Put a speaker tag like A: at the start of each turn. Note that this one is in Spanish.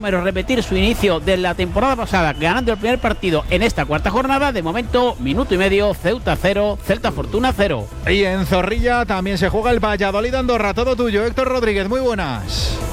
A: Pero repetir su inicio de la temporada pasada, ganando el primer partido en esta cuarta jornada. De momento, minuto y medio, Ceuta 0, Celta Fortuna 0.
B: Y en Zorrilla también se juega el Valladolid Andorra. Todo tuyo, Héctor Rodríguez, muy buenas.